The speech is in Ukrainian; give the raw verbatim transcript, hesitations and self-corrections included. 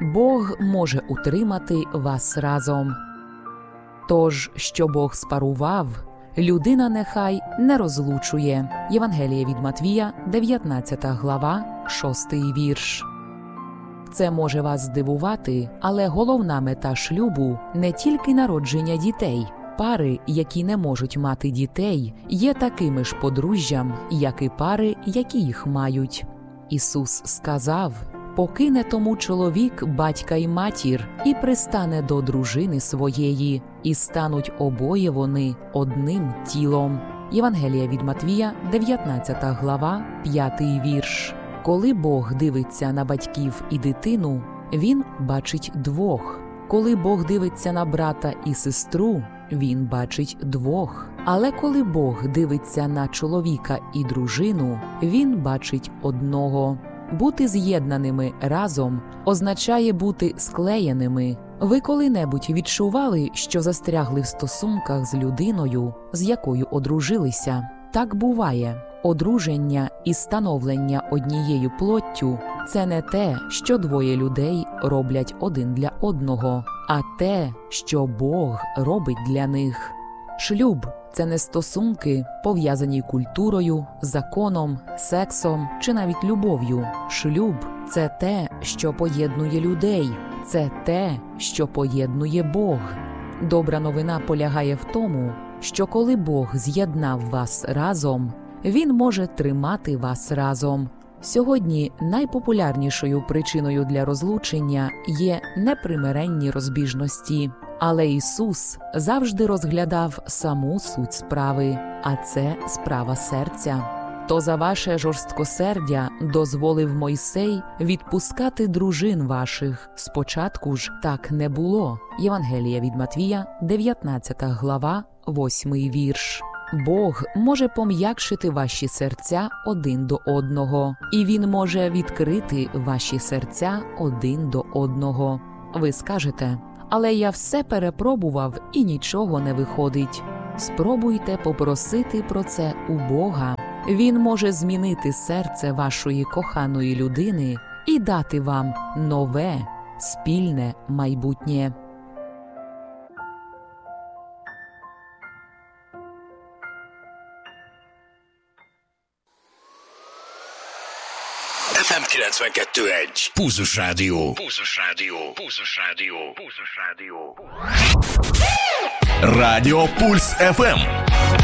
Бог може утримати вас разом. Тож, що Бог спарував, людина нехай не розлучує. Євангеліє від Матвія, дев'ятнадцята глава, шостий вірш. Це може вас здивувати, але головна мета шлюбу – не тільки народження дітей. Пари, які не можуть мати дітей, є такими ж подружжям, як і пари, які їх мають. Ісус сказав: «Покине тому чоловік батька й матір, і пристане до дружини своєї, і стануть обоє вони одним тілом». Євангелія від Матвія, дев'ятнадцята глава, п'ятий вірш. Коли Бог дивиться на батьків і дитину, Він бачить двох. Коли Бог дивиться на брата і сестру, Він бачить двох. Але коли Бог дивиться на чоловіка і дружину, Він бачить одного. Бути з'єднаними разом означає бути склеєними. Ви коли-небудь відчували, що застрягли в стосунках з людиною, з якою одружилися? Так буває. Одруження і становлення однією плоттю – це не те, що двоє людей роблять один для одного, а те, що Бог робить для них. Шлюб – це не стосунки, пов'язані культурою, законом, сексом чи навіть любов'ю. Шлюб – це те, що поєднує людей. Це те, що поєднує Бог. Добра новина полягає в тому, що коли Бог з'єднав вас разом, Він може тримати вас разом. Сьогодні найпопулярнішою причиною для розлучення є непримиренні розбіжності. Але Ісус завжди розглядав саму суть справи, а це справа серця. «То за ваше жорсткосердя дозволив Мойсей відпускати дружин ваших. Спочатку ж так не було». Євангелія від Матвія, дев'ятнадцята глава, восьмий вірш. Бог може пом'якшити ваші серця один до одного, і Він може відкрити ваші серця один до одного. Ви скажете: «Але я все перепробував і нічого не виходить». Спробуйте попросити про це у Бога. Він може змінити серце вашої коханої людини і дати вам нове, спільне майбутнє. еф ем kilencvenkettő egy. Pulzus Rádió. Pulzus Rádió. Pulzus Rádió. Pulzus Rádió. Rádió Пульс еф ем.